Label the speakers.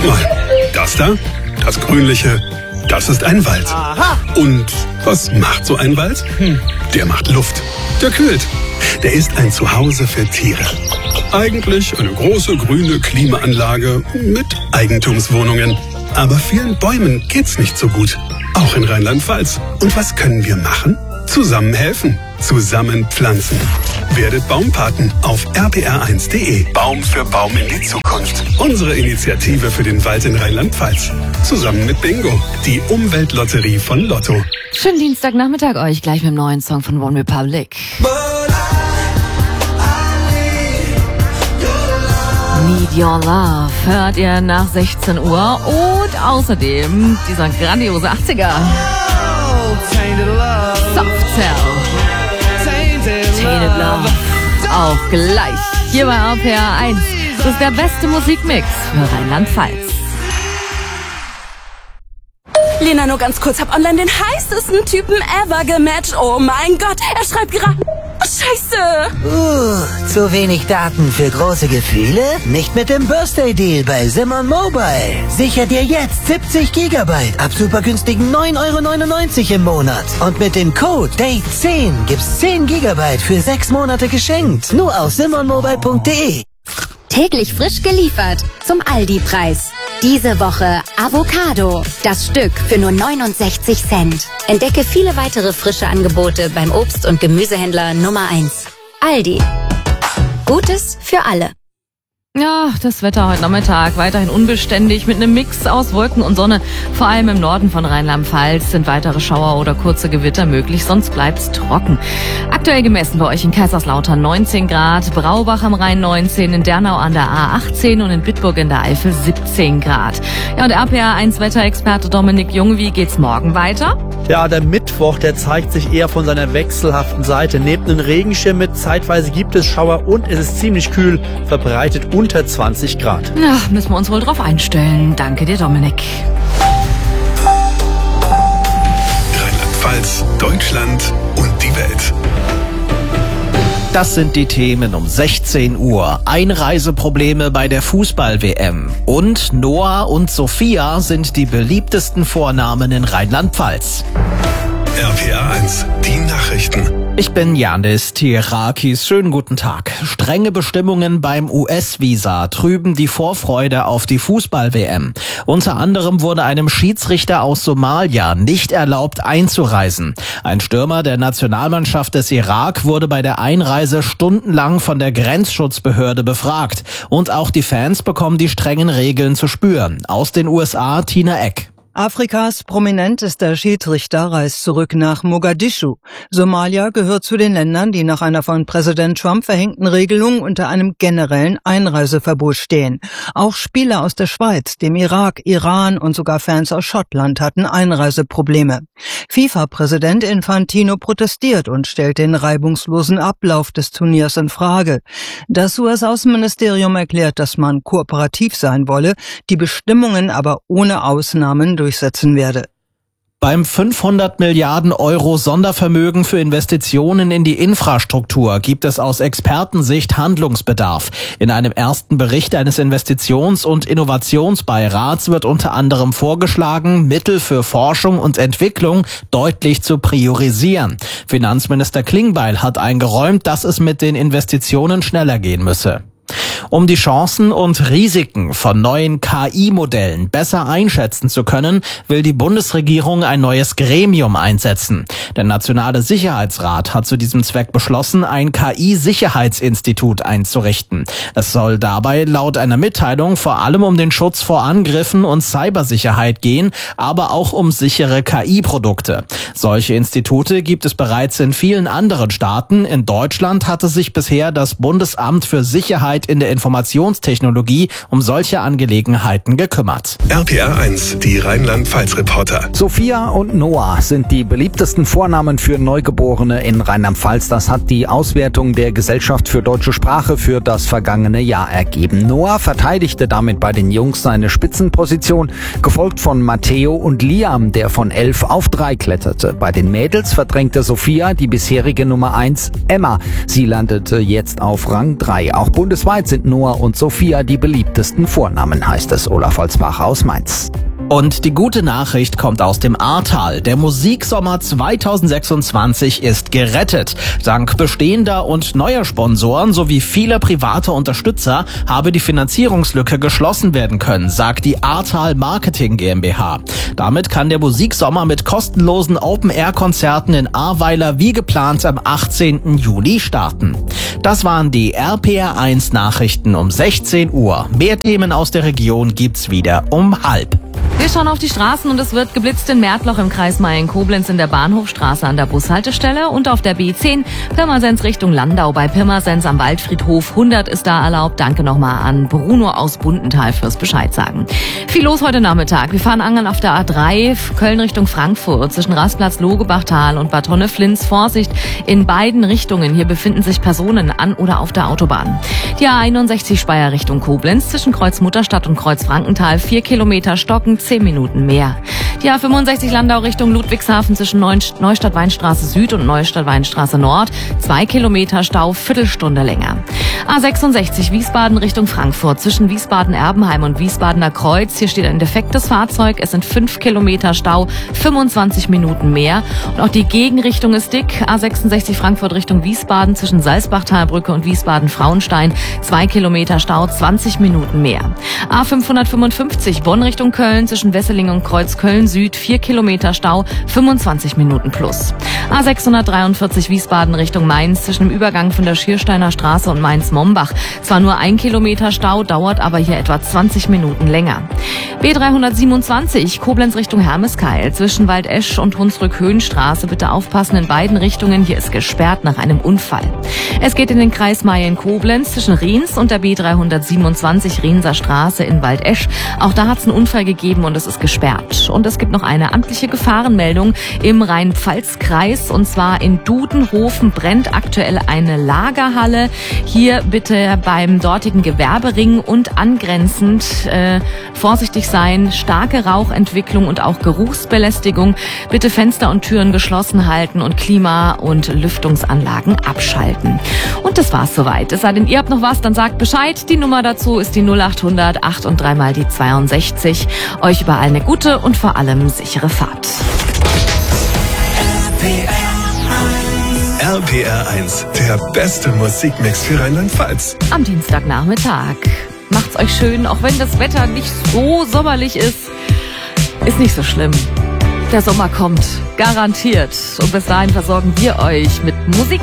Speaker 1: mal, das da, das Grünliche, das ist ein Wald.
Speaker 2: Aha.
Speaker 1: Und was macht so ein Wald? Der macht Luft. Der kühlt. Der ist ein Zuhause für Tiere. Eigentlich eine große grüne Klimaanlage mit Eigentumswohnungen. Aber vielen Bäumen geht's nicht so gut. Auch in Rheinland-Pfalz. Und was können wir machen? Zusammen helfen. Zusammen pflanzen. Werdet Baumpaten auf rpr1.de. Baum für Baum in die Zukunft. Unsere Initiative für den Wald in Rheinland-Pfalz. Zusammen mit Bingo, die Umweltlotterie von Lotto.
Speaker 3: Schönen Dienstagnachmittag euch, gleich mit dem neuen Song von One Republic. Need Your Love hört ihr nach 16 Uhr und außerdem dieser grandiose 80er. Soft Cell. Tainted Love. Auch gleich hier bei RPR1. Das ist der beste Musikmix für Rheinland-Pfalz.
Speaker 4: Lena, nur ganz kurz, hab online den heißesten Typen ever gematcht. Oh mein Gott, er schreibt gerade... Oh, Scheiße!
Speaker 5: Zu wenig Daten für große Gefühle? Nicht mit dem Birthday Deal bei Simon Mobile. Sicher dir jetzt 70 Gigabyte ab super günstigen 9,99 € im Monat. Und mit dem Code DATE10 gibt's 10 Gigabyte für 6 Monate geschenkt. Nur auf simonmobile.de.
Speaker 6: Täglich frisch geliefert zum Aldi-Preis. Diese Woche Avocado, das Stück für nur 69 Cent. Entdecke viele weitere frische Angebote beim Obst- und Gemüsehändler Nummer 1. Aldi. Gutes für alle.
Speaker 3: Ja, das Wetter heute Nachmittag weiterhin unbeständig mit einem Mix aus Wolken und Sonne. Vor allem im Norden von Rheinland-Pfalz sind weitere Schauer oder kurze Gewitter möglich, sonst bleibt's trocken. Aktuell gemessen bei euch in Kaiserslautern 19 Grad, Braubach am Rhein 19, in Dernau an der A18 und in Bitburg in der Eifel 17 Grad. Ja, und RPR1 Wetterexperte Dominik Jung, wie geht's morgen weiter?
Speaker 2: Ja, der Mittwoch, der zeigt sich eher von seiner wechselhaften Seite. Neben den Regenschirm mit zeitweise gibt es Schauer und es ist ziemlich kühl, verbreitet unter 20 Grad.
Speaker 3: Ja, müssen wir uns wohl drauf einstellen. Danke dir, Dominik.
Speaker 1: Rheinland-Pfalz, Deutschland und die Welt.
Speaker 7: Das sind die Themen um 16 Uhr. Einreiseprobleme bei der Fußball-WM. Und Noah und Sophia sind die beliebtesten Vornamen in Rheinland-Pfalz.
Speaker 1: RPR1, die Nachrichten.
Speaker 7: Ich bin Janis Tierakis. Schönen guten Tag. Strenge Bestimmungen beim US-Visa trüben die Vorfreude auf die Fußball-WM. Unter anderem wurde einem Schiedsrichter aus Somalia nicht erlaubt einzureisen. Ein Stürmer der Nationalmannschaft des Irak wurde bei der Einreise stundenlang von der Grenzschutzbehörde befragt. Und auch die Fans bekommen die strengen Regeln zu spüren. Aus den USA Tina Eck.
Speaker 8: Afrikas prominentester Schiedsrichter reist zurück nach Mogadischu. Somalia gehört zu den Ländern, die nach einer von Präsident Trump verhängten Regelung unter einem generellen Einreiseverbot stehen. Auch Spieler aus der Schweiz, dem Irak, Iran und sogar Fans aus Schottland hatten Einreiseprobleme. FIFA-Präsident Infantino protestiert und stellt den reibungslosen Ablauf des Turniers in Frage. Das US-Außenministerium erklärt, dass man kooperativ sein wolle, die Bestimmungen aber ohne Ausnahmen durchsetzen werde.
Speaker 7: Beim 500 Milliarden Euro Sondervermögen für Investitionen in die Infrastruktur gibt es aus Expertensicht Handlungsbedarf. In einem ersten Bericht eines Investitions- und Innovationsbeirats wird unter anderem vorgeschlagen, Mittel für Forschung und Entwicklung deutlich zu priorisieren. Finanzminister Klingbeil hat eingeräumt, dass es mit den Investitionen schneller gehen müsse. Um die Chancen und Risiken von neuen KI-Modellen besser einschätzen zu können, will die Bundesregierung ein neues Gremium einsetzen. Der Nationale Sicherheitsrat hat zu diesem Zweck beschlossen, ein KI-Sicherheitsinstitut einzurichten. Es soll dabei laut einer Mitteilung vor allem um den Schutz vor Angriffen und Cybersicherheit gehen, aber auch um sichere KI-Produkte. Solche Institute gibt es bereits in vielen anderen Staaten. In Deutschland hatte sich bisher das Bundesamt für Sicherheit in der Informationstechnologie um solche Angelegenheiten gekümmert.
Speaker 1: RPR1, die Rheinland-Pfalz-Reporter.
Speaker 9: Sophia und Noah sind die beliebtesten Vornamen für Neugeborene in Rheinland-Pfalz. Das hat die Auswertung der Gesellschaft für deutsche Sprache für das vergangene Jahr ergeben. Noah verteidigte damit bei den Jungs seine Spitzenposition, gefolgt von Matteo und Liam, der von 11 auf 3 kletterte. Bei den Mädels verdrängte Sophia die bisherige Nummer 1, Emma. Sie landete jetzt auf Rang 3. Auch Bundesliga Bundesweit sind Noah und Sophia die beliebtesten Vornamen, heißt es Olaf Holzbach aus Mainz.
Speaker 7: Und die gute Nachricht kommt aus dem Ahrtal. Der Musiksommer 2026 ist gerettet. Dank bestehender und neuer Sponsoren sowie vieler privater Unterstützer habe die Finanzierungslücke geschlossen werden können, sagt die Ahrtal Marketing GmbH. Damit kann der Musiksommer mit kostenlosen Open-Air-Konzerten in Ahrweiler wie geplant am 18. Juli starten. Das waren die RPR1 Nachrichten um 16 Uhr. Mehr Themen aus der Region gibt's wieder um 12:30.
Speaker 3: Wir schauen auf die Straßen und es wird geblitzt in Märtloch im Kreis Mayen-Koblenz in der Bahnhofstraße an der Bushaltestelle und auf der B10 Pirmasens Richtung Landau bei Pirmasens am Waldfriedhof. 100 ist da erlaubt. Danke nochmal an Bruno aus Bundenthal fürs Bescheid sagen. Viel los heute Nachmittag. Wir fahren angeln auf der A3 Köln Richtung Frankfurt zwischen Rastplatz Logebachtal und Bad Honneflins. Vorsicht in beiden Richtungen. Hier befinden sich Personen an oder auf der Autobahn. Die A61 Speyer Richtung Koblenz zwischen Kreuz Mutterstadt und Kreuz Frankenthal 4 Kilometer stocken, 10 Minuten mehr. Die A65 Landau Richtung Ludwigshafen zwischen Neustadt-Weinstraße Süd und Neustadt-Weinstraße Nord 2 Kilometer Stau, Viertelstunde länger. A66 Wiesbaden Richtung Frankfurt zwischen Wiesbaden-Erbenheim und Wiesbadener Kreuz. Hier steht ein defektes Fahrzeug. Es sind 5 Kilometer Stau, 25 Minuten mehr. Und auch die Gegenrichtung ist dick. A66 Frankfurt Richtung Wiesbaden zwischen Salzbachtalbrücke und Wiesbaden-Frauenstein 2 Kilometer Stau, 20 Minuten mehr. A555 Bonn Richtung Köln zwischen Wesseling und Kreuz Köln Süd 4 Kilometer Stau, 25 Minuten plus. A643 Wiesbaden Richtung Mainz zwischen dem Übergang von der Schiersteiner Straße und Mainz-Mombach. Zwar nur 1 Kilometer Stau, dauert aber hier etwa 20 Minuten länger. B327 Koblenz Richtung Hermeskeil zwischen Waldesch und Hunsrück-Höhenstraße. Bitte aufpassen in beiden Richtungen. Hier ist gesperrt nach einem Unfall. Es geht in den Kreis Mayen-Koblenz zwischen Riens und der B327 Rienser Straße in Waldesch. Auch da hat es einen Unfall gegeben und es ist gesperrt. Und es gibt noch eine amtliche Gefahrenmeldung im Rhein-Pfalz-Kreis. Und zwar in Dudenhofen brennt aktuell eine Lagerhalle. Hier bitte beim dortigen Gewerbering und angrenzend vorsichtig sein. Starke Rauchentwicklung und auch Geruchsbelästigung. Bitte Fenster und Türen geschlossen halten und Klima- und Lüftungsanlagen abschalten. Und das war's soweit. Es sei denn, ihr habt noch was, dann sagt Bescheid. Die Nummer dazu ist die 0800 8 und 3 mal die 62. Euch überall eine gute und vor allem sichere Fahrt.
Speaker 1: RPR1, der beste Musikmix für Rheinland-Pfalz.
Speaker 3: Am Dienstagnachmittag. Macht's euch schön, auch wenn das Wetter nicht so sommerlich ist. Ist nicht so schlimm. Der Sommer kommt, garantiert. Und bis dahin versorgen wir euch mit Musik.